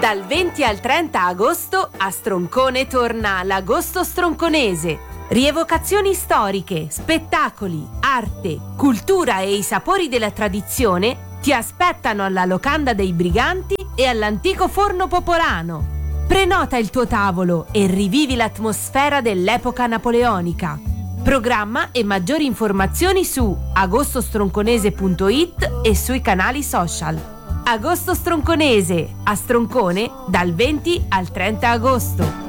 Dal 20 al 30 agosto a Stroncone torna l'Agosto Stronconese. Rievocazioni storiche, spettacoli, arte, cultura e i sapori della tradizione ti aspettano alla Locanda dei Briganti e all'antico Forno Popolano. Prenota il tuo tavolo e rivivi l'atmosfera dell'epoca napoleonica. Programma e maggiori informazioni su agostostronconese.it e sui canali social. Agosto Stronconese, a Stroncone, dal 20 al 30 agosto.